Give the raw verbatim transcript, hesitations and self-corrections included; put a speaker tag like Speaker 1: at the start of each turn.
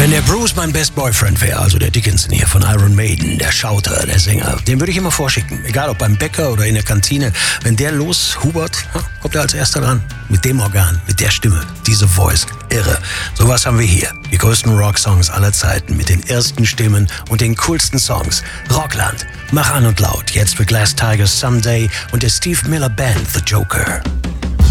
Speaker 1: Wenn der Bruce mein Best Boyfriend wäre, also der Dickinson hier von Iron Maiden, der Schauter, der Sänger, den würde ich immer vorschicken. Egal ob beim Bäcker oder in der Kantine. Wenn der loshubert, kommt er als erster dran. Mit dem Organ, mit der Stimme, diese Voice. Irre. Sowas haben wir hier. Die größten Rocksongs aller Zeiten mit den ersten Stimmen und den coolsten Songs. Rockland. Mach an und laut. Jetzt für Glass Tigers Someday und der Steve Miller Band The Joker.